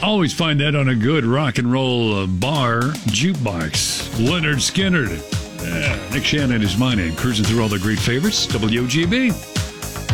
Always find that on a good rock and roll bar jukebox. Leonard Skinner. Nick Shannon is my name. Cruising through all the great favorites. WGB.